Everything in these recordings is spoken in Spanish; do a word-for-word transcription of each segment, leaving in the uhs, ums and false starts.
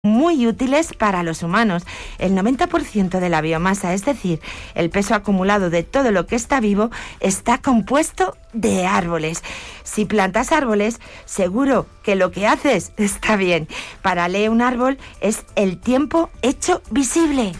muy útiles para los humanos. El noventa por ciento de la biomasa, es decir, el peso acumulado de todo lo que está vivo, está compuesto de árboles. Si plantas árboles, seguro que lo que haces está bien. Para Lee, un árbol es el tiempo hecho visible.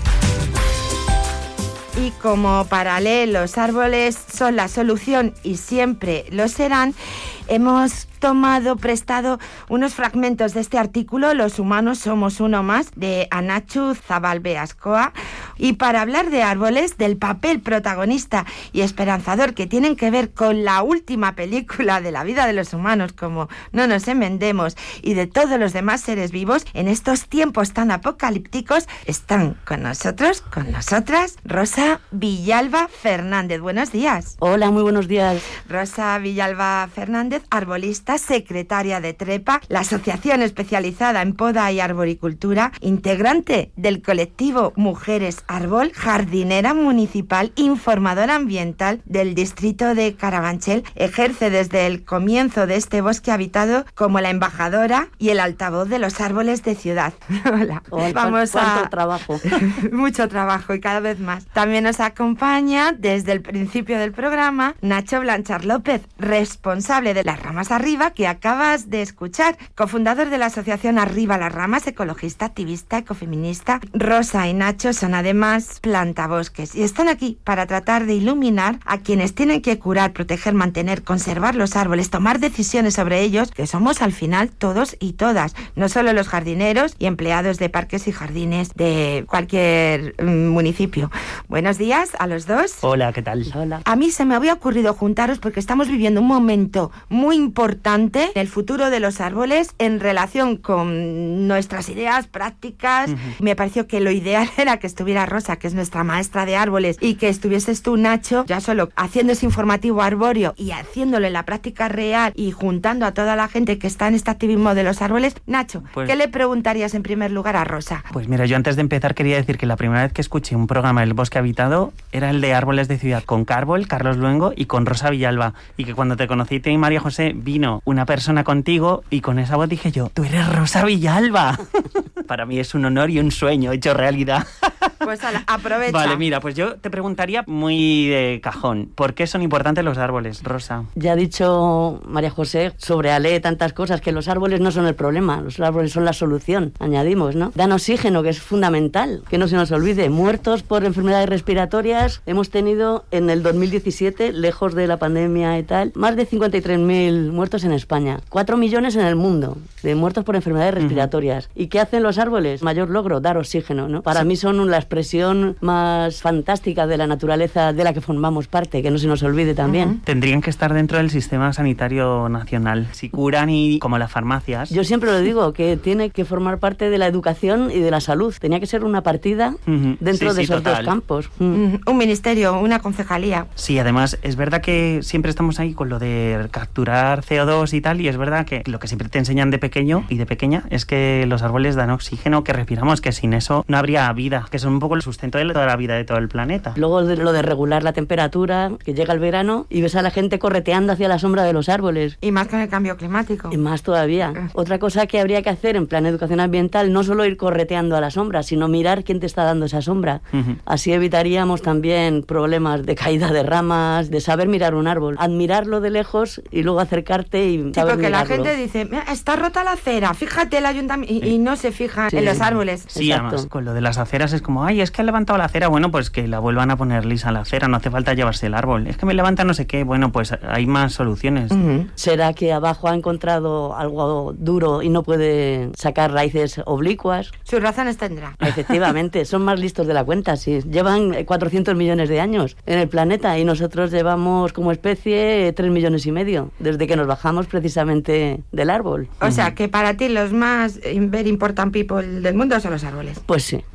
Y como para Lee los árboles son la solución y siempre lo serán, hemos tomado prestado unos fragmentos de este artículo, Los humanos somos uno más, de Anachu Zabalbe Ascoa. Y para hablar de árboles, del papel protagonista y esperanzador que tienen que ver con la última película de la vida de los humanos, como No nos enmendemos, y de todos los demás seres vivos, en estos tiempos tan apocalípticos, están con nosotros, con nosotras, Rosa Villalba Fernández. Buenos días. Hola, muy buenos días. Rosa Villalba Fernández, arbolista, secretaria de TREPA, la asociación especializada en poda y arboricultura, integrante del colectivo Mujeres Árbol, jardinera municipal, informadora ambiental del distrito de Carabanchel, ejerce desde el comienzo de este bosque habitado como la embajadora y el altavoz de los árboles de ciudad. Hola. Hola. Vamos ¿Cuánto a... trabajo? Mucho trabajo y cada vez más. También nos acompaña desde el principio del programa Nacho Blanchard López, responsable de Las Ramas Arriba, que acabas de escuchar, cofundador de la asociación Arriba las Ramas, ecologista, activista, ecofeminista. Rosa y Nacho son además plantabosques y están aquí para tratar de iluminar a quienes tienen que curar, proteger, mantener, conservar los árboles, tomar decisiones sobre ellos, que somos al final todos y todas, no solo los jardineros y empleados de parques y jardines de cualquier mm, municipio. Buenos días a los dos. Hola, ¿qué tal? Hola. A mí se me había ocurrido juntaros porque estamos viviendo un momento muy importante en el futuro de los árboles en relación con nuestras ideas prácticas. Uh-huh. Me pareció que lo ideal era que estuviera Rosa, que es nuestra maestra de árboles, y que estuvieses tú, Nacho, ya solo haciendo ese informativo arbóreo y haciéndolo en la práctica real y juntando a toda la gente que está en este activismo de los árboles. Nacho, pues, ¿qué le preguntarías en primer lugar a Rosa? Pues mira, yo antes de empezar quería decir que la primera vez que escuché un programa del Bosque Habitado era el de Árboles de Ciudad, con Carbol, Carlos Luengo y con Rosa Villalba, y que cuando te conocí, te y María José, vino una persona contigo y con esa voz dije yo, tú eres Rosa Villalba. Para mí es un honor y un sueño hecho realidad. Pues ala, aprovecha. Vale, mira, pues yo te preguntaría muy de cajón, ¿por qué son importantes los árboles, Rosa? Ya ha dicho María José sobre Ale tantas cosas, que los árboles no son el problema, los árboles son la solución, añadimos, ¿no? Dan oxígeno, que es fundamental, que no se nos olvide. Muertos por enfermedades respiratorias hemos tenido en el dos mil diecisiete, lejos de la pandemia y tal, más de cincuenta y tres mil muertos en España, cuatro millones en el mundo de muertos por enfermedades respiratorias. Uh-huh. ¿Y qué hacen los árboles? Mayor logro, dar oxígeno, ¿no? Para sí. mí son la expresión más fantástica de la naturaleza de la que formamos parte, que no se nos olvide también. Uh-huh. Tendrían que estar dentro del sistema sanitario nacional. Si curan y como las farmacias. Yo siempre lo digo, que tiene que formar parte de la educación y de la salud. Tenía que ser una partida uh-huh. dentro sí, de sí, esos total. dos campos. Uh-huh. Un ministerio, una concejalía. Sí, además es verdad que siempre estamos ahí con lo de capturar C O dos y tal, y es verdad que lo que siempre te enseñan de pequeño y de pequeña es que los árboles dan oxígeno, que respiramos, que sin eso no habría vida, que son un poco el sustento de toda la vida de todo el planeta. Luego de lo de regular la temperatura, que llega el verano y ves a la gente correteando hacia la sombra de los árboles. Y más con el cambio climático. Y más todavía. Uh. Otra cosa que habría que hacer en plan de educación ambiental, no solo ir correteando a la sombra, sino mirar quién te está dando esa sombra. Uh-huh. Así evitaríamos también problemas de caída de ramas, de saber mirar un árbol, admirarlo de lejos y luego acercarte y sí, saber porque mirarlo. La gente dice, mira, está rota la acera, fíjate el ayuntamiento, y, sí. y no se fija sí. en los árboles. Sí, exacto. Además, con lo de las aceras es como, ay, es que han levantado la acera, bueno, pues que la vuelvan a poner lisa la acera, no hace falta llevarse el árbol. Es que me levanta no sé qué, bueno, pues hay más soluciones. Uh-huh. ¿Será que abajo ha encontrado algo duro y no puede sacar raíces oblicuas? Sus razones tendrá. Efectivamente, son más listos de la cuenta, sí. Llevan cuatrocientos millones de años en el planeta y nosotros llevamos como especie tres millones y medio, desde que nos bajamos precisamente del árbol. O uh-huh. sea, que para ti los más very important people del mundo son los árboles. Pues sí.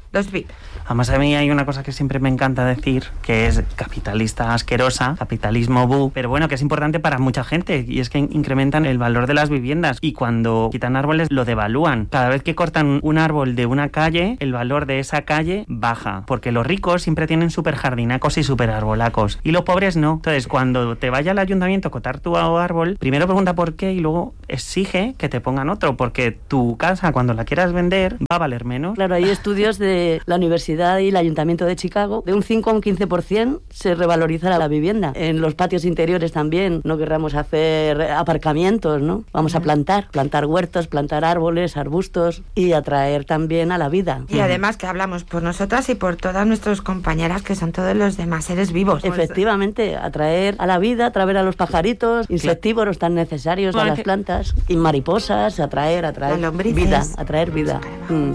Los V I P. Además, a mí hay una cosa que siempre me encanta decir, que es capitalista asquerosa, capitalismo bu, pero bueno, que es importante para mucha gente, y es que incrementan el valor de las viviendas, y cuando quitan árboles lo devalúan. Cada vez que cortan un árbol de una calle, el valor de esa calle baja, porque los ricos siempre tienen súper jardinacos y súper arbolacos, y los pobres no. Entonces, cuando te vaya al ayuntamiento a cortar tu árbol, primero pregunta por qué y luego exige que te pongan otro, porque tu casa, cuando la quieras vender, va a valer menos. Claro, hay estudios de la universidad y el Ayuntamiento de Chicago, de un cinco a un quince por ciento se revalorizará la vivienda. En los patios interiores también no querramos hacer aparcamientos, ¿no? Vamos a plantar, plantar huertos, plantar árboles, arbustos y atraer también a la vida. Y además que hablamos por nosotras y por todas nuestras compañeras, que son todos los demás seres vivos. Efectivamente, atraer a la vida, atraer a los pajaritos, insectívoros tan necesarios a las plantas, y mariposas, atraer, atraer vida, atraer vida. Mm.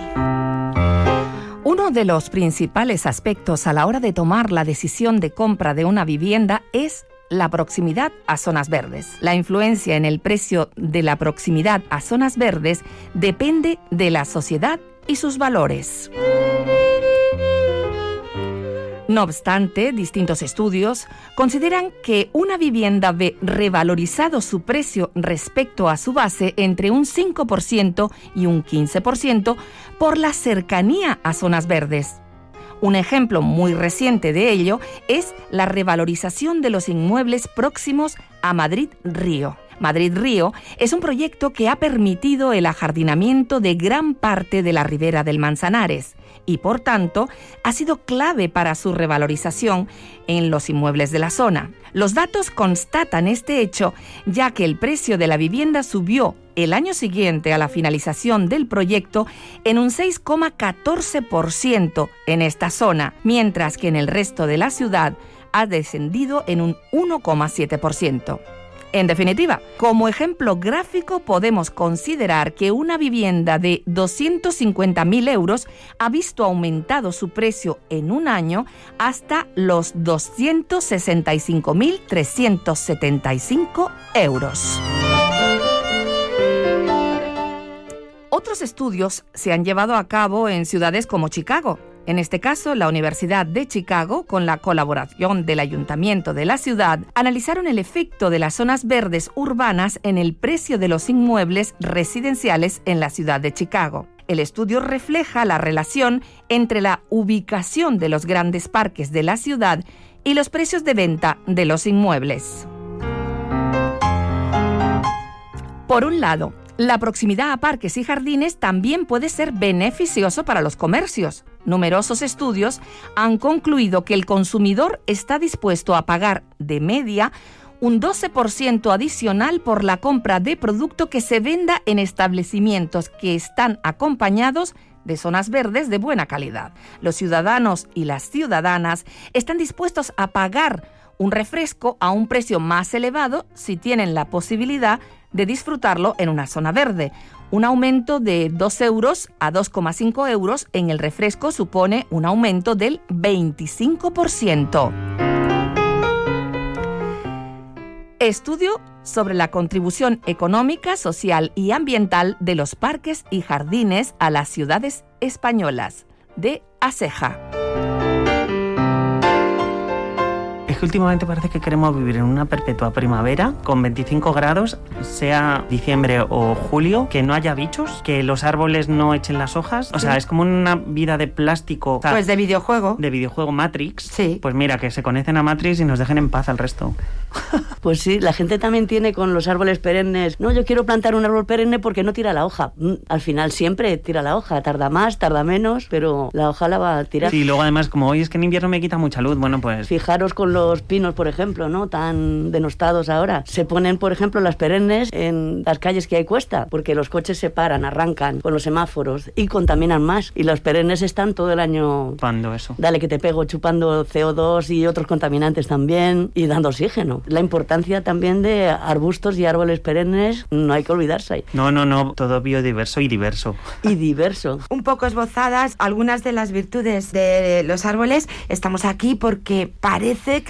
Uno de los principales aspectos a la hora de tomar la decisión de compra de una vivienda es la proximidad a zonas verdes. La influencia en el precio de la proximidad a zonas verdes depende de la sociedad y sus valores. No obstante, distintos estudios consideran que una vivienda ve revalorizado su precio respecto a su base entre un cinco por ciento y un quince por ciento por la cercanía a zonas verdes. Un ejemplo muy reciente de ello es la revalorización de los inmuebles próximos a Madrid-Río. Madrid-Río es un proyecto que ha permitido el ajardinamiento de gran parte de la ribera del Manzanares y, por tanto, ha sido clave para su revalorización en los inmuebles de la zona. Los datos constatan este hecho, ya que el precio de la vivienda subió el año siguiente a la finalización del proyecto en un seis coma catorce por ciento en esta zona, mientras que en el resto de la ciudad ha descendido en un uno coma siete por ciento. En definitiva, como ejemplo gráfico podemos considerar que una vivienda de doscientos cincuenta mil euros ha visto aumentado su precio en un año hasta los doscientos sesenta y cinco mil trescientos setenta y cinco euros. Otros estudios se han llevado a cabo en ciudades como Chicago. En este caso, la Universidad de Chicago, con la colaboración del Ayuntamiento de la ciudad, analizaron el efecto de las zonas verdes urbanas en el precio de los inmuebles residenciales en la ciudad de Chicago. El estudio refleja la relación entre la ubicación de los grandes parques de la ciudad y los precios de venta de los inmuebles. Por un lado, la proximidad a parques y jardines también puede ser beneficioso para los comercios. Numerosos estudios han concluido que el consumidor está dispuesto a pagar de media un doce por ciento adicional por la compra de producto que se venda en establecimientos que están acompañados de zonas verdes de buena calidad. Los ciudadanos y las ciudadanas están dispuestos a pagar un refresco a un precio más elevado si tienen la posibilidad de disfrutarlo en una zona verde. Un aumento de dos euros a dos coma cinco euros en el refresco supone un aumento del veinticinco por ciento. Estudio sobre la contribución económica, social y ambiental de los parques y jardines a las ciudades españolas, de ASEJA. Es que últimamente parece que queremos vivir en una perpetua primavera con veinticinco grados, sea diciembre o julio, que no haya bichos, que los árboles no echen las hojas. O sea, es como una vida de plástico. O sea, pues de videojuego. De videojuego Matrix. Sí. Pues mira, que se conecten a Matrix y nos dejen en paz al resto. Pues sí, la gente también tiene con los árboles perennes. No, yo quiero plantar un árbol perenne porque no tira la hoja. Al final siempre tira la hoja. Tarda más, tarda menos, pero la hoja la va a tirar. Sí, luego además, como hoy es que en invierno me quita mucha luz, bueno, pues... Fijaros con los Los pinos, por ejemplo, ¿no? Tan denostados ahora. Se ponen, por ejemplo, las perennes en las calles que hay cuesta, porque los coches se paran, arrancan con los semáforos y contaminan más. Y los perennes están todo el año... Chupando eso. Dale que te pego, chupando C O dos y otros contaminantes también, y dando oxígeno. La importancia también de arbustos y árboles perennes, no hay que olvidarse. No, no, no, todo biodiverso y diverso. Y diverso. Un poco esbozadas algunas de las virtudes de los árboles. Estamos aquí porque parece que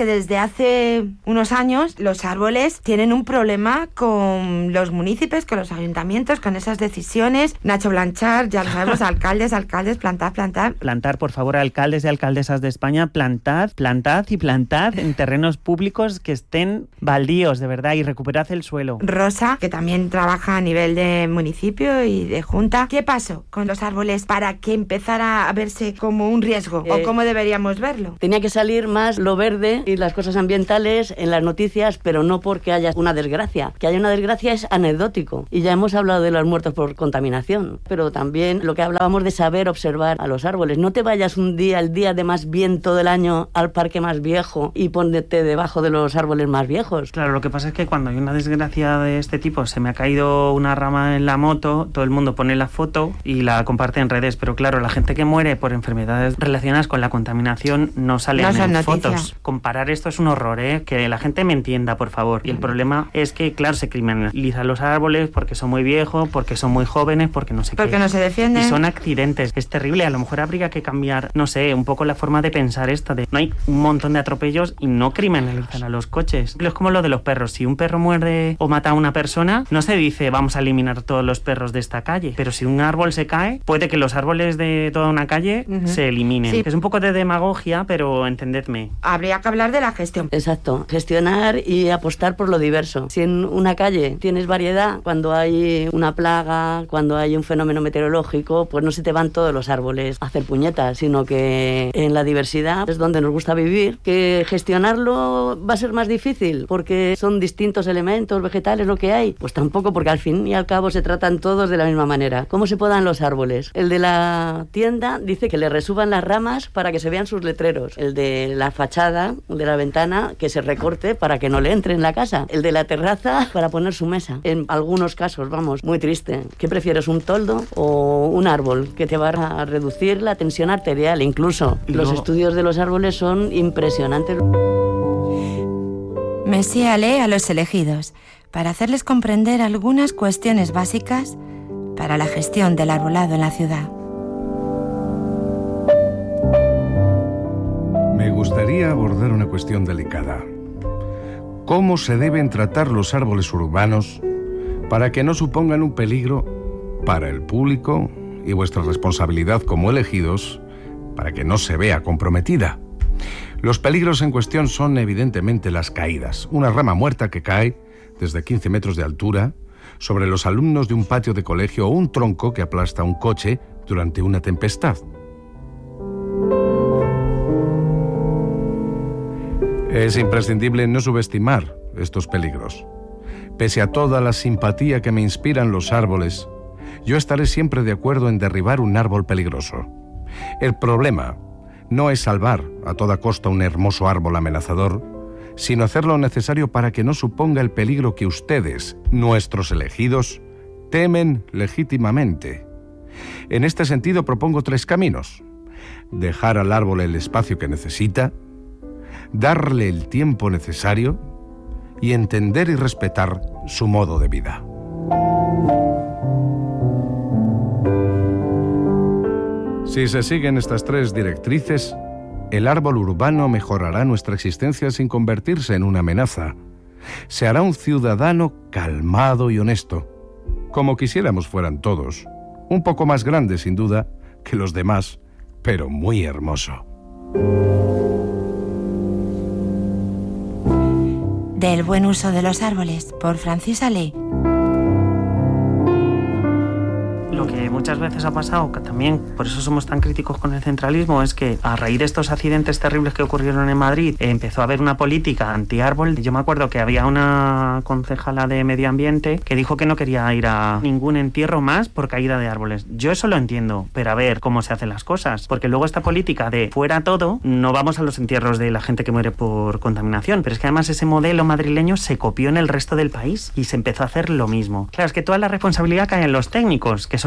desde hace unos años los árboles tienen un problema con los municipios, con los ayuntamientos, con esas decisiones. Nacho Blanchard, ya lo sabemos, alcaldes, alcaldes, plantad, plantad. Plantar, por favor, alcaldes y alcaldesas de España, plantad, plantad y plantad en terrenos públicos que estén baldíos, de verdad, y recuperad el suelo. Rosa, que también trabaja a nivel de municipio y de junta. ¿Qué pasó con los árboles para que empezara a verse como un riesgo? Eh, ¿O cómo deberíamos verlo? Tenía que salir más lo verde y las cosas ambientales en las noticias, pero no porque haya una desgracia. Que haya una desgracia es anecdótico. Y ya hemos hablado de los muertos por contaminación, pero también lo que hablábamos de saber observar a los árboles. No te vayas un día, el día de más viento del año, al parque más viejo y ponete debajo de los árboles más viejos. Claro, lo que pasa es que cuando hay una desgracia de este tipo, se me ha caído una rama en la moto, todo el mundo pone la foto y la comparte en redes, pero claro, la gente que muere por enfermedades relacionadas con la contaminación no sale no en fotos. Comparar esto es un horror, ¿eh? Que la gente me entienda, por favor. Y el problema es que, claro, se criminalizan los árboles porque son muy viejos, porque son muy jóvenes, porque no sé porque qué. Porque no se defienden. Y son accidentes. Es terrible. A lo mejor habría que cambiar, no sé, un poco la forma de pensar esta de no hay un montón de atropellos y no criminalizan a los coches. Es como lo de los perros. Si un perro muerde o mata a una persona, no se dice vamos a eliminar todos los perros de esta calle. Pero si un árbol se cae, puede que los árboles de toda una calle uh-huh. se eliminen. Sí. Es un poco de demagogia, pero entendedme. Habría que hablar de la gestión. Exacto. Gestionar y apostar por lo diverso. Si en una calle tienes variedad, cuando hay una plaga, cuando hay un fenómeno meteorológico, pues no se te van todos los árboles a hacer puñetas, sino que en la diversidad es donde nos gusta vivir. Que gestionarlo va a ser más difícil, porque son distintos elementos vegetales lo que hay. Pues tampoco, porque al fin y al cabo se tratan todos de la misma manera. ¿Cómo se podan los árboles? El de la tienda dice que le resuban las ramas para que se vean sus letreros. El de la fachada, de la ventana, que se recorte para que no le entre en la casa. El de la terraza para poner su mesa. En algunos casos, vamos, muy triste. ¿Qué prefieres, un toldo o un árbol que te va a reducir la tensión arterial? Incluso no. Los estudios de los árboles son impresionantes. Messier lee a los elegidos para hacerles comprender algunas cuestiones básicas para la gestión del arbolado en la ciudad. Me gustaría abordar una cuestión delicada. ¿Cómo se deben tratar los árboles urbanos para que no supongan un peligro para el público y vuestra responsabilidad como elegidos para que no se vea comprometida? Los peligros en cuestión son evidentemente las caídas. Una rama muerta que cae desde quince metros de altura sobre los alumnos de un patio de colegio o un tronco que aplasta un coche durante una tempestad. Es imprescindible no subestimar estos peligros. Pese a toda la simpatía que me inspiran los árboles, yo estaré siempre de acuerdo en derribar un árbol peligroso. El problema no es salvar a toda costa un hermoso árbol amenazador, sino hacer lo necesario para que no suponga el peligro que ustedes, nuestros elegidos, temen legítimamente. En este sentido propongo tres caminos: dejar al árbol el espacio que necesita, darle el tiempo necesario y entender y respetar su modo de vida. Si se siguen estas tres directrices, el árbol urbano mejorará nuestra existencia sin convertirse en una amenaza. Se hará un ciudadano calmado y honesto, como quisiéramos fueran todos. Un poco más grande, sin duda, que los demás, pero muy hermoso. Del buen uso de los árboles, por Francisa Lee. Lo que muchas veces ha pasado, que también por eso somos tan críticos con el centralismo, es que a raíz de estos accidentes terribles que ocurrieron en Madrid, eh, empezó a haber una política anti-árbol. Yo me acuerdo que había una concejala de medio ambiente que dijo que no quería ir a ningún entierro más por caída de árboles. Yo eso lo entiendo, pero a ver cómo se hacen las cosas, porque luego esta política de fuera todo, no vamos a los entierros de la gente que muere por contaminación, pero es que además ese modelo madrileño se copió en el resto del país y se empezó a hacer lo mismo. Claro, es que toda la responsabilidad cae en los técnicos, que son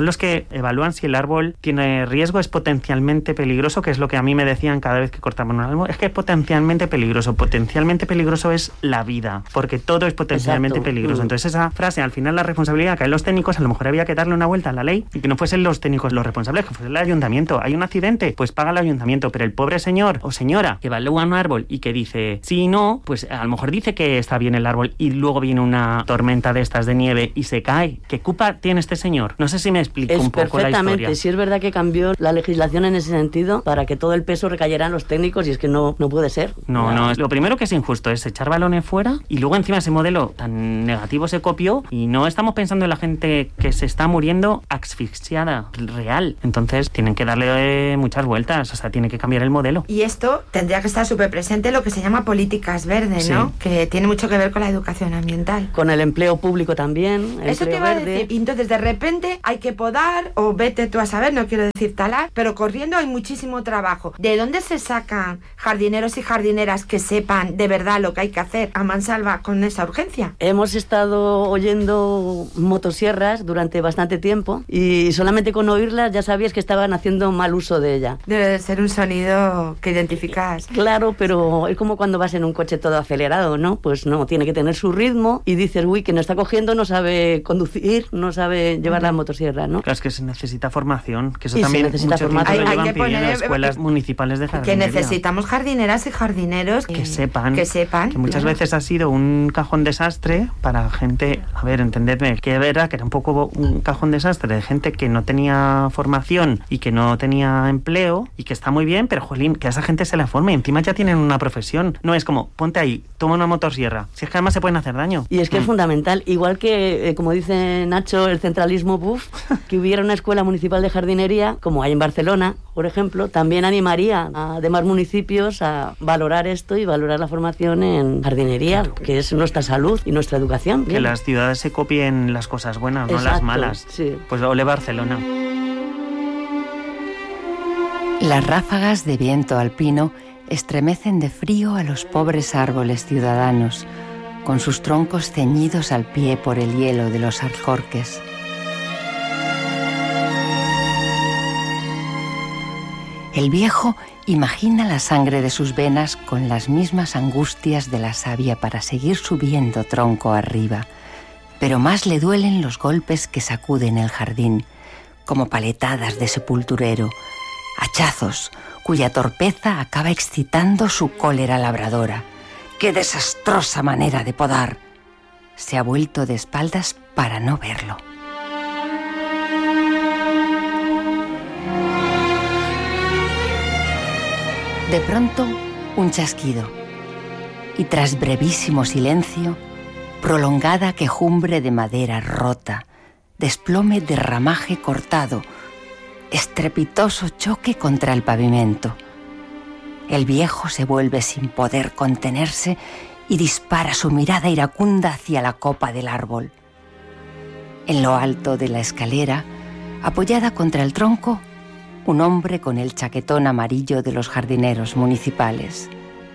son los que evalúan si el árbol tiene riesgo, es potencialmente peligroso, que es lo que a mí me decían cada vez que cortaban un árbol. Es que es potencialmente peligroso. Potencialmente peligroso es la vida, porque todo es potencialmente Exacto. peligroso. Entonces esa frase, al final la responsabilidad cae en los técnicos, a lo mejor había que darle una vuelta a la ley y que no fuesen los técnicos los responsables, que fuese el ayuntamiento. Hay un accidente, pues paga el ayuntamiento, pero el pobre señor o señora que evalúa un árbol y que dice sí y no, pues a lo mejor dice que está bien el árbol y luego viene una tormenta de estas de nieve y se cae. ¿Qué culpa tiene este señor? No sé si me explico es un poco la historia. Perfectamente, sí es verdad que cambió la legislación en ese sentido para que todo el peso recayera en los técnicos y es que no, no puede ser. No, ya. no, lo primero que es injusto es echar balones fuera y luego encima ese modelo tan negativo se copió y no estamos pensando en la gente que se está muriendo asfixiada, real. Entonces tienen que darle muchas vueltas, o sea, tiene que cambiar el modelo. Y esto tendría que estar súper presente lo que se llama políticas verdes, ¿no? Sí. Que tiene mucho que ver con la educación ambiental. Con el empleo público también. Eso te iba a decir. Y entonces de repente hay que podar o vete tú a saber, no quiero decir talar, pero corriendo hay muchísimo trabajo. ¿De dónde se sacan jardineros y jardineras que sepan de verdad lo que hay que hacer a mansalva con esa urgencia? Hemos estado oyendo motosierras durante bastante tiempo y solamente con oírlas ya sabías que estaban haciendo mal uso de ella. Debe ser un sonido que identificas. Claro, pero es como cuando vas en un coche todo acelerado, ¿no? Pues no, tiene que tener su ritmo y dices, uy, que no está cogiendo, no sabe conducir, no sabe llevar la motosierra, ¿no? Claro, es que se necesita formación, que eso y también se necesita formación. Hay, hay que que poner en escuelas municipales de jardinería. Que necesitamos jardineras y jardineros que, que sepan, que sepan, que muchas claro. veces ha sido un cajón desastre para gente, a ver, entendedme, que era que era un poco un cajón desastre de gente que no tenía formación y que no tenía empleo y que está muy bien, pero jolín, que a esa gente se la forme, encima ya tienen una profesión, no es como, ponte ahí, toma una motosierra, si es que además se pueden hacer daño. Y es que mm. es fundamental, igual que, eh, como dice Nacho, el centralismo buff, que hubiera una escuela municipal de jardinería, como hay en Barcelona, por ejemplo, también animaría a demás municipios a valorar esto y valorar la formación en jardinería, claro. que es nuestra salud y nuestra educación. Que bien. Las ciudades se copien las cosas buenas, Exacto, no las malas. Sí. Pues ole Barcelona. Las ráfagas de viento alpino estremecen de frío a los pobres árboles ciudadanos, con sus troncos ceñidos al pie por el hielo de los alcorques. El viejo imagina la sangre de sus venas con las mismas angustias de la savia para seguir subiendo tronco arriba, pero más le duelen los golpes que sacuden el jardín, como paletadas de sepulturero, hachazos cuya torpeza acaba excitando su cólera labradora. ¡Qué desastrosa manera de podar! Se ha vuelto de espaldas para no verlo. De pronto, un chasquido. Y tras brevísimo silencio, prolongada quejumbre de madera rota, desplome de ramaje cortado, estrepitoso choque contra el pavimento. El viejo se vuelve sin poder contenerse y dispara su mirada iracunda hacia la copa del árbol. En lo alto de la escalera, apoyada contra el tronco, un hombre con el chaquetón amarillo de los jardineros municipales.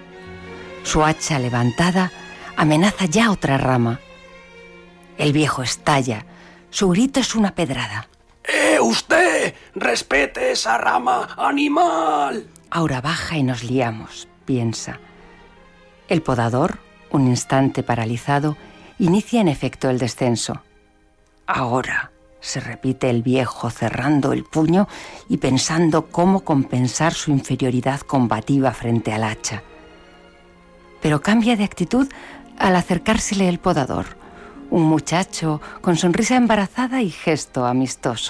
Su hacha levantada amenaza ya otra rama. El viejo estalla. Su grito es una pedrada. ¡Eh, usted! ¡Respete esa rama, animal! Aura baja y nos liamos, piensa. El podador, un instante paralizado, inicia en efecto el descenso. Ahora, se repite el viejo cerrando el puño y pensando cómo compensar su inferioridad combativa frente al hacha. Pero cambia de actitud al acercársele el podador. Un muchacho con sonrisa embarazada y gesto amistoso.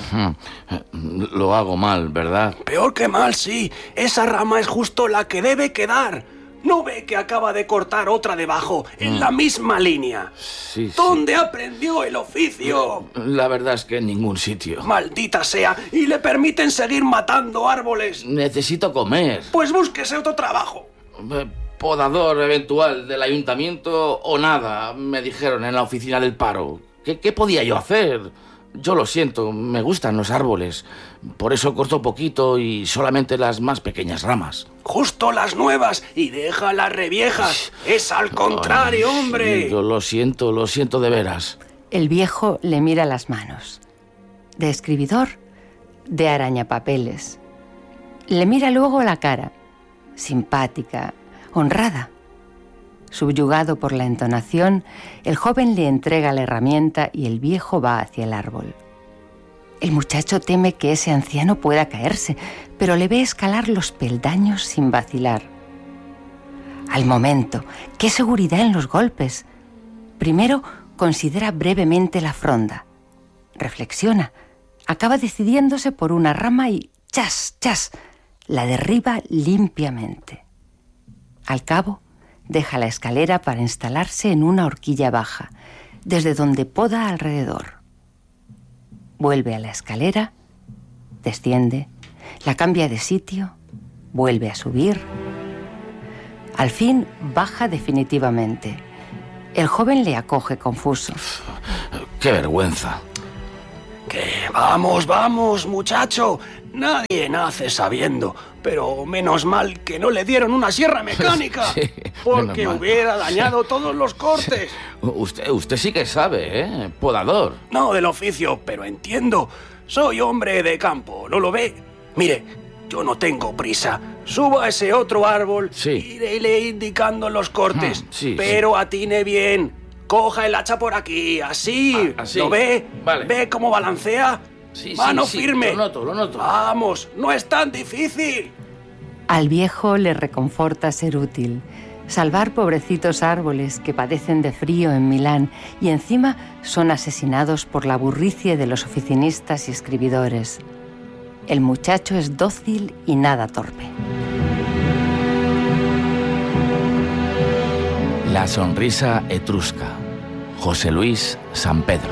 Lo hago mal, ¿verdad? Peor que mal, sí. Esa rama es justo la que debe quedar. ¿No ve que acaba de cortar otra debajo, en mm. la misma línea? Sí, ¿Dónde sí. aprendió el oficio? La verdad es que en ningún sitio. Maldita sea, y le permiten seguir matando árboles. Necesito comer. Pues búsquese otro trabajo. Podador eventual del ayuntamiento o nada, me dijeron en la oficina del paro. ¿Qué, qué podía yo hacer? Yo lo siento, me gustan los árboles. Por eso corto poquito y solamente las más pequeñas ramas. Justo las nuevas y deja las reviejas. Es al contrario, Ay, hombre. Yo lo siento, lo siento de veras. El viejo le mira las manos. de escribidor, de arañapapeles. Le mira luego la cara, simpática, honrada. Subyugado por la entonación, el joven le entrega la herramienta y el viejo va hacia el árbol. El muchacho teme que ese anciano pueda caerse, pero le ve escalar los peldaños sin vacilar. Al momento, qué seguridad en los golpes. Primero considera brevemente la fronda. Reflexiona. Acaba decidiéndose por una rama y ¡chas, chas!, la derriba limpiamente. Al cabo, deja la escalera para instalarse en una horquilla baja, desde donde poda alrededor. Vuelve a la escalera, desciende, la cambia de sitio, vuelve a subir. Al fin baja definitivamente. El joven le acoge confuso. ¡Qué vergüenza! Que vamos, vamos, muchacho. Nadie nace sabiendo, pero menos mal que no le dieron una sierra mecánica, Sí, porque menos mal. hubiera dañado todos los cortes. Usted, usted sí que sabe, ¿eh? Podador. No del oficio, pero entiendo. Soy hombre de campo, ¿no lo ve? Mire, yo no tengo prisa. Suba a ese otro árbol, Sí. iré indicando los cortes, Hmm, sí, pero atine bien. Coja el hacha por aquí, así. Ah, así. ¿Lo ve? Vale. ¿Ve cómo balancea? Sí, sí, Mano sí, firme. lo noto, lo noto. Vamos, no es tan difícil. Al viejo le reconforta ser útil, salvar pobrecitos árboles que padecen de frío en Milán y encima son asesinados por la burricie de los oficinistas y escribidores. El muchacho es dócil y nada torpe. La sonrisa etrusca. José Luis San Pedro.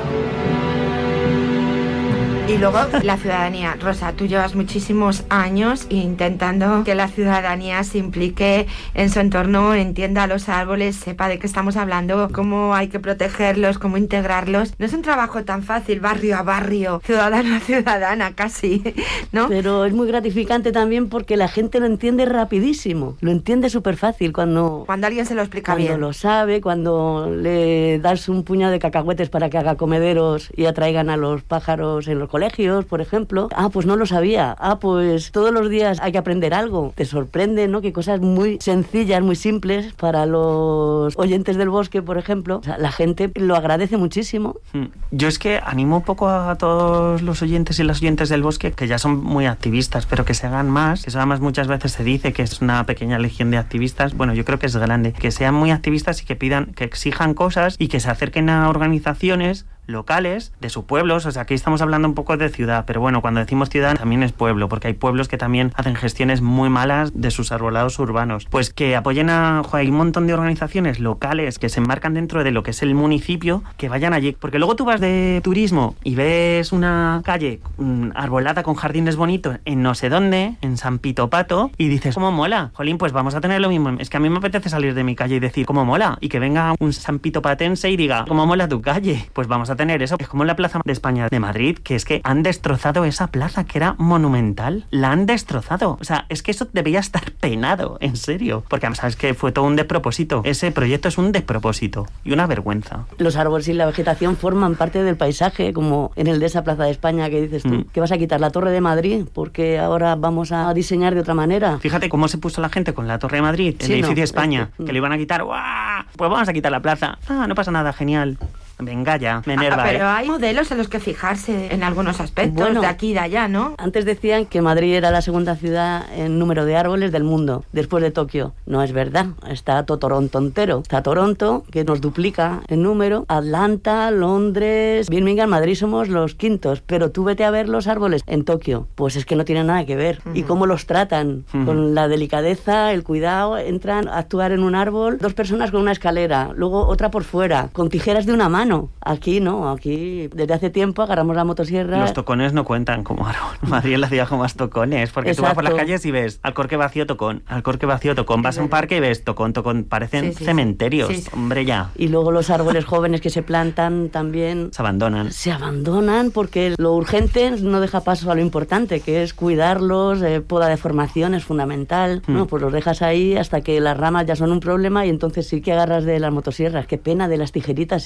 Y luego la ciudadanía. Rosa, tú llevas muchísimos años intentando que la ciudadanía se implique en su entorno, entienda a los árboles, sepa de qué estamos hablando, cómo hay que protegerlos, cómo integrarlos. No es un trabajo tan fácil, barrio a barrio, ciudadano a ciudadana, casi, ¿no? Pero es muy gratificante también porque la gente lo entiende rapidísimo, lo entiende súper fácil cuando... Cuando alguien se lo explica Cuando bien. lo sabe, cuando le das un puñado de cacahuetes para que haga comederos y atraigan a los pájaros en los colegios, por ejemplo. Ah, pues no lo sabía. Ah, pues todos los días hay que aprender algo. Te sorprende, ¿no? Que cosas muy sencillas, muy simples para los oyentes del bosque, por ejemplo. O sea, la gente lo agradece muchísimo. Yo es que animo un poco a todos los oyentes y las oyentes del bosque, que ya son muy activistas, pero que se hagan más. Eso además muchas veces se dice que es una pequeña legión de activistas. Bueno, yo creo que es grande. Que sean muy activistas y que pidan, que exijan cosas y que se acerquen a organizaciones locales de sus pueblos. O sea, aquí estamos hablando un poco de ciudad, pero bueno, cuando decimos ciudad también es pueblo, porque hay pueblos que también hacen gestiones muy malas de sus arbolados urbanos. Pues que apoyen a... Joder, hay un montón de organizaciones locales que se enmarcan dentro de lo que es el municipio, que vayan allí, porque luego tú vas de turismo y ves una calle um, arbolada con jardines bonitos en no sé dónde, en San Pito Pato, y dices, ¿cómo mola? Jolín, pues vamos a tener lo mismo. Es que a mí me apetece salir de mi calle y decir, ¿cómo mola? Y que venga un San Pito Patense y diga, ¿cómo mola tu calle? Pues vamos a tener eso. Es como en la Plaza de España de Madrid, que es que han destrozado esa plaza que era monumental. La han destrozado. O sea, es que eso debía estar penado, en serio. Porque además sabes que fue todo un despropósito. Ese proyecto es un despropósito y una vergüenza. Los árboles y la vegetación forman parte del paisaje, como en el de esa Plaza de España que dices tú, Mm. que vas a quitar la Torre de Madrid porque ahora vamos a diseñar de otra manera. Fíjate cómo se puso la gente con la Torre de Madrid, el Sí, edificio no, de España, es que- que le iban a quitar. ¡Guau! Pues vamos a quitar la plaza. Ah, no pasa nada, genial. Venga ya, me enerva, Ah, pero ¿eh? hay modelos en los que fijarse en algunos aspectos, Bueno. de aquí y de allá, ¿no? Antes decían que Madrid era la segunda ciudad en número de árboles del mundo, después de Tokio. No es verdad, está todo Toronto entero. Está Toronto, que nos duplica en número, Atlanta, Londres, Birmingham, Madrid somos los quintos, pero tú vete a ver los árboles en Tokio, pues es que no tienen nada que ver. Y cómo los tratan, Ujú. con la delicadeza, el cuidado, entran a actuar en un árbol, dos personas con una escalera, luego otra por fuera, con tijeras de una mano. Aquí no, aquí desde hace tiempo agarramos la motosierra. Los tocones no cuentan como árbol. Madrid es la ciudad con más tocones, porque tú vas por las Exacto. calles y ves alcorque vacío, tocón, alcorque vacío, tocón. Vas a un parque y ves tocón, tocón. Parecen Sí, sí, sí. cementerios. Sí, sí. Hombre, ya. Y luego los árboles jóvenes que se plantan también Se abandonan. se abandonan porque lo urgente no deja paso a lo importante, que es cuidarlos, eh, poda de formación es fundamental, Mm. ¿no? Pues los dejas ahí hasta que las ramas ya son un problema y entonces sí que agarras de las motosierras. Qué pena de las tijeritas esas de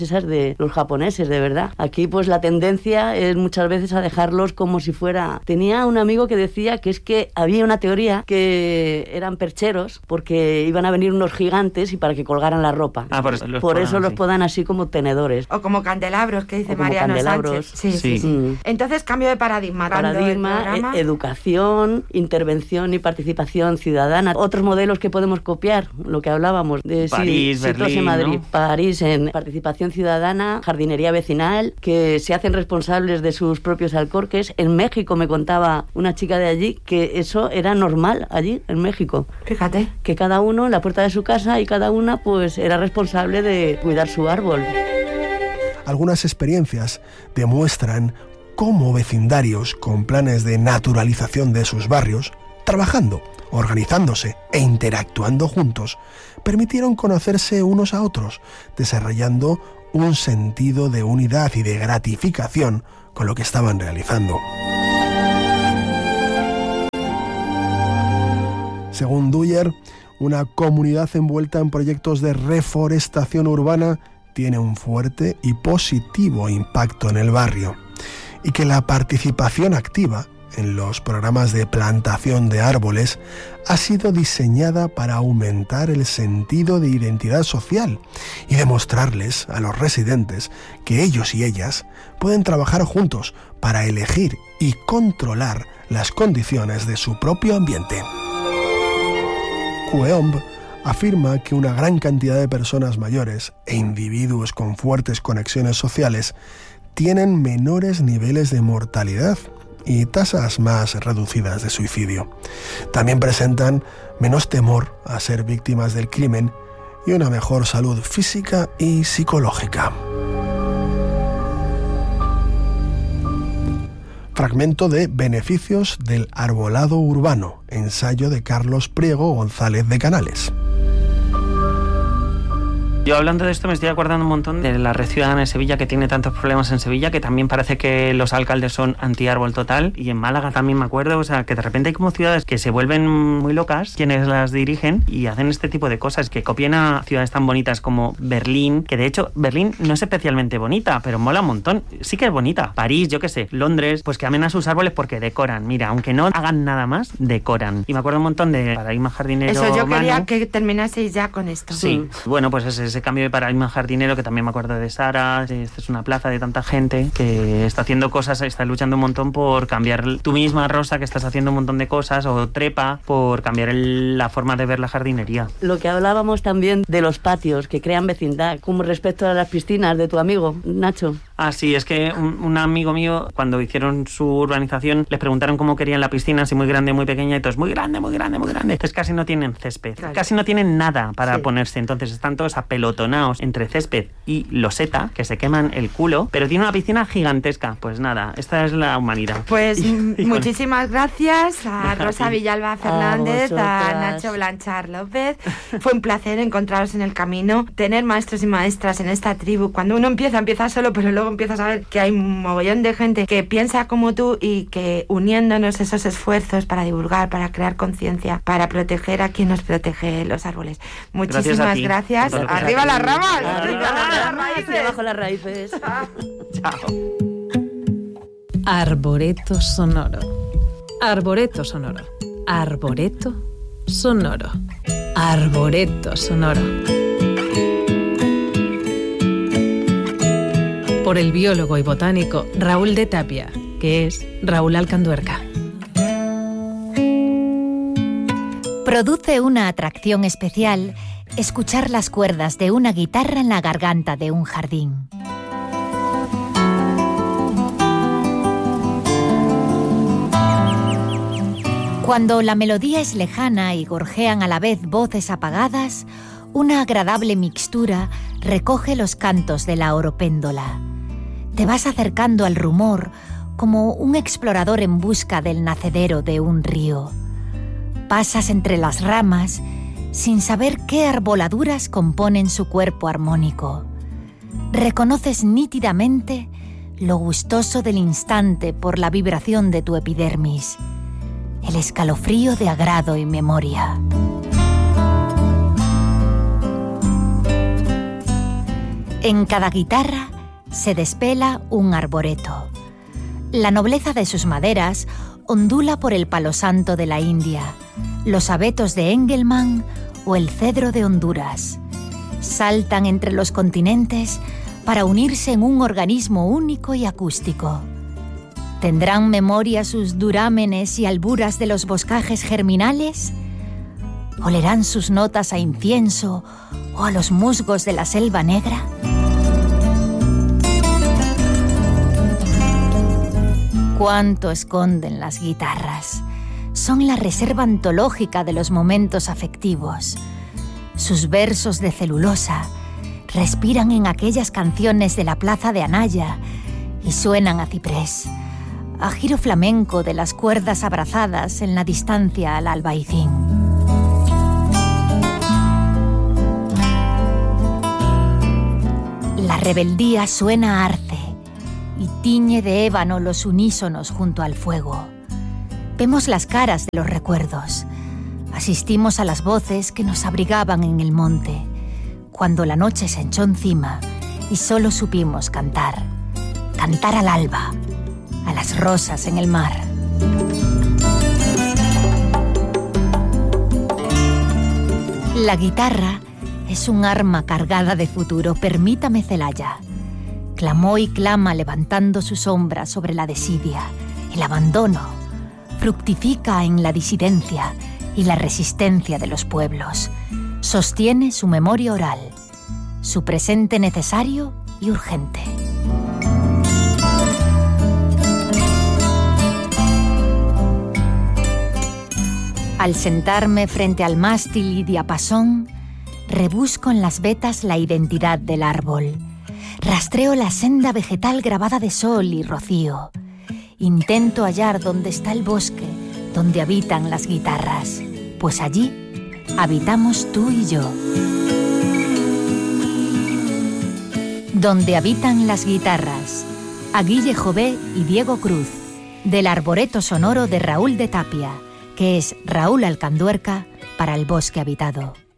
de los japoneses, de verdad. Aquí pues la tendencia es muchas veces a dejarlos como si fuera... Tenía un amigo que decía que es que había una teoría que eran percheros porque iban a venir unos gigantes y para que colgaran la ropa. Ah, por eso los, por podan, eso los sí. podan así como tenedores. O como candelabros, que dice O como Mariano candelabros. Sánchez. Sí, Sí. sí, sí. Mm. Entonces, cambio de paradigma. Paradigma, e- educación, intervención y participación ciudadana. Otros modelos que podemos copiar, lo que hablábamos de París, si, si Berlín, en Madrid, ¿no? París en participación ciudadana, jardinería vecinal, que se hacen responsables de sus propios alcorques. En México me contaba una chica de allí que eso era normal allí en México. Fíjate. Que cada uno en la puerta de su casa y cada una pues era responsable de cuidar su árbol. Algunas experiencias demuestran cómo vecindarios con planes de naturalización de sus barrios, trabajando, organizándose e interactuando juntos, permitieron conocerse unos a otros, desarrollando un sentido de unidad y de gratificación con lo que estaban realizando. Según Dwyer, una comunidad envuelta en proyectos de reforestación urbana tiene un fuerte y positivo impacto en el barrio, y que la participación activa en los programas de plantación de árboles ha sido diseñada para aumentar el sentido de identidad social y demostrarles a los residentes que ellos y ellas pueden trabajar juntos para elegir y controlar las condiciones de su propio ambiente. Kueomb afirma que una gran cantidad de personas mayores e individuos con fuertes conexiones sociales tienen menores niveles de mortalidad y tasas más reducidas de suicidio. También presentan menos temor a ser víctimas del crimen y una mejor salud física y psicológica. Fragmento de Beneficios del arbolado urbano, ensayo de Carlos Priego González de Canales. Yo hablando de esto me estoy acordando un montón de la Red Ciudadana de Sevilla, que tiene tantos problemas en Sevilla, que también parece que los alcaldes son anti-árbol total, y en Málaga también me acuerdo, o sea, que de repente hay como ciudades que se vuelven muy locas, quienes las dirigen, y hacen este tipo de cosas, que copian a ciudades tan bonitas como Berlín, que de hecho Berlín no es especialmente bonita, pero mola un montón, sí que es bonita. París, yo qué sé, Londres, pues que amen a sus árboles porque decoran, mira, aunque no hagan nada más, decoran. Y me acuerdo un montón de paradigma jardinero. Eso, yo quería Manu. que terminaseis ya con esto. Sí, Mm. bueno, pues ese, ese cambio de paradigma jardinero, que también me acuerdo de Sara. Esta es una plaza de tanta gente que está haciendo cosas, está luchando un montón por cambiar. Tú misma, Rosa, que estás haciendo un montón de cosas, o Trepa, por cambiar el, la forma de ver la jardinería. Lo que hablábamos también de los patios que crean vecindad, como respecto a las piscinas de tu amigo, Nacho. Ah, sí, es que un, un amigo mío, cuando hicieron su urbanización, les preguntaron cómo querían la piscina, si muy grande, muy pequeña, y todos, muy grande, muy grande, muy grande. Entonces casi no tienen césped, Claro. casi no tienen nada para Sí. ponerse, entonces están todos apelotonados entre césped y loseta, que se queman el culo, pero tiene una piscina gigantesca. Pues nada, esta es la humanidad. Pues Y- m- y con- muchísimas gracias a A Rosa ti. Villalba Fernández, a, vosotras. Nacho Blanchar López. Fue un placer encontraros en el camino, tener maestros y maestras en esta tribu. Cuando uno empieza, empieza solo, pero luego empiezas a ver que hay un mogollón de gente que piensa como tú y que uniéndonos esos esfuerzos para divulgar, para crear conciencia, para proteger a quien nos protege los árboles. Muchísimas ti. gracias. Por todo lo que ¡Arriba haces. las ramas! Arriba ¡Arriba las las raíces, raíces! abajo las raíces. Chao. Arboreto sonoro. Arboreto sonoro. Arboreto sonoro. Arboreto sonoro. Por el biólogo y botánico Raúl de Tapia, que es Raúl Alcanduerca. Produce una atracción especial escuchar las cuerdas de una guitarra en la garganta de un jardín. Cuando la melodía es lejana y gorjean a la vez voces apagadas, una agradable mixtura recoge los cantos de la oropéndola. Te vas acercando al rumor como un explorador en busca del nacedero de un río. Pasas entre las ramas sin saber qué arboladuras componen su cuerpo armónico. Reconoces nítidamente lo gustoso del instante por la vibración de tu epidermis, el escalofrío de agrado y memoria. En cada guitarra se despela un arboreto. La nobleza de sus maderas ondula por el palo santo de la India, los abetos de Engelmann o el cedro de Honduras. Saltan entre los continentes para unirse en un organismo único y acústico. ¿Tendrán memoria sus durámenes y alburas de los boscajes germinales? ¿Olerán sus notas a incienso o a los musgos de la selva negra? ¿Cuánto esconden las guitarras? Son la reserva antológica de los momentos afectivos. Sus versos de celulosa respiran en aquellas canciones de la plaza de Anaya y suenan a ciprés, a giro flamenco de las cuerdas abrazadas en la distancia al albaicín. La rebeldía suena a arce y tiñe de ébano los unísonos junto al fuego. Vemos las caras de los recuerdos. Asistimos a las voces que nos abrigaban en el monte, cuando la noche se echó encima y solo supimos cantar. Cantar al alba, a las rosas en el mar. La guitarra es un arma cargada de futuro, permítame Celaya. Clamó y clama levantando su sombra sobre la desidia, el abandono. Fructifica en la disidencia y la resistencia de los pueblos. Sostiene su memoria oral, su presente necesario y urgente. Al sentarme frente al mástil y diapasón, rebusco en las vetas la identidad del árbol. Rastreo la senda vegetal grabada de sol y rocío. Intento hallar dónde está el bosque, donde habitan las guitarras, pues allí habitamos tú y yo. Donde habitan las guitarras, a Guille Jové y Diego Cruz, del Arboreto Sonoro de Raúl de Tapia, que es Raúl Alcanduerca para El Bosque Habitado.